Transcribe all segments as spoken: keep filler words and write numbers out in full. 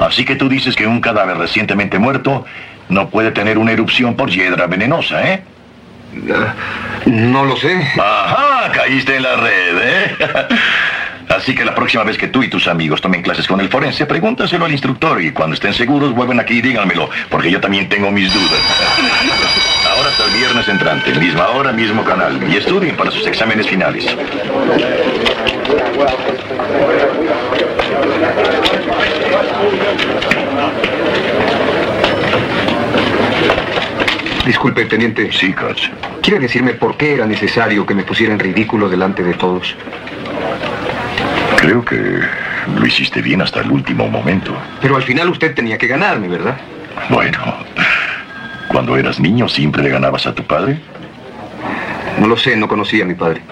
Así que tú dices que un cadáver recientemente muerto no puede tener una erupción por hiedra venenosa, ¿eh? Uh, no lo sé. Ajá, caíste en la red, ¿eh? Así que la próxima vez que tú y tus amigos tomen clases con el forense, pregúntaselo al instructor y cuando estén seguros vuelven aquí y díganmelo, porque yo también tengo mis dudas. Ahora hasta el viernes entrante, misma hora, mismo canal, y estudien para sus exámenes finales. Disculpe, teniente. Sí, Coach. ¿Quiere decirme por qué era necesario que me pusiera en ridículo delante de todos? Creo que lo hiciste bien hasta el último momento. Pero al final usted tenía que ganarme, ¿verdad? Bueno, cuando eras niño, ¿siempre le ganabas a tu padre? No lo sé, no conocía a mi padre.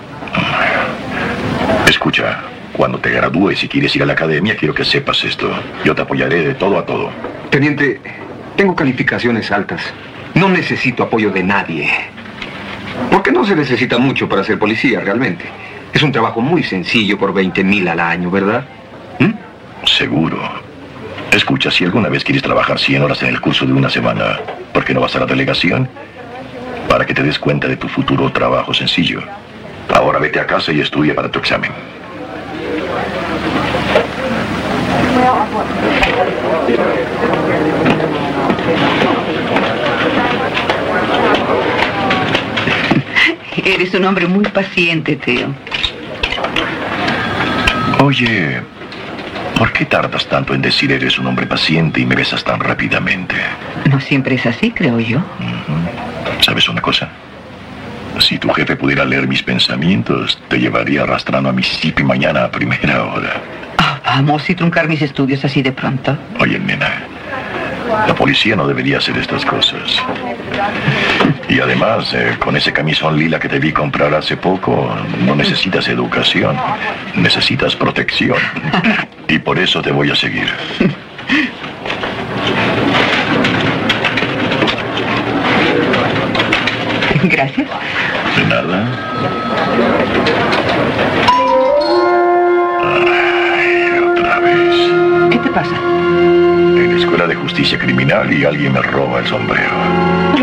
Escucha, cuando te gradúes y quieres ir a la academia, quiero que sepas esto. Yo te apoyaré de todo a todo. Teniente, tengo calificaciones altas. No necesito apoyo de nadie. Porque no se necesita mucho para ser policía, realmente. Es un trabajo muy sencillo por veinte mil al año, ¿verdad? ¿Mm? Seguro. Escucha, si alguna vez quieres trabajar cien horas en el curso de una semana, ¿por qué no vas a la delegación? Para que te des cuenta de tu futuro trabajo sencillo. Ahora vete a casa y estudia para tu examen. Eres un hombre muy paciente, Theo. Oye, ¿por qué tardas tanto en decir eres un hombre paciente y me besas tan rápidamente? No siempre es así, creo yo. Uh-huh. ¿Sabes una cosa? Si tu jefe pudiera leer mis pensamientos, te llevaría arrastrando a Mississippi mañana a primera hora. Oh, vamos, y truncar mis estudios así de pronto. Oye, nena, la policía no debería hacer estas cosas. Y además, eh, con ese camisón lila que te vi comprar hace poco, no necesitas educación, necesitas protección. Y por eso te voy a seguir. Gracias. De nada. Ay, otra vez. ¿Qué te pasa? En la escuela de justicia criminal y alguien me roba el sombrero.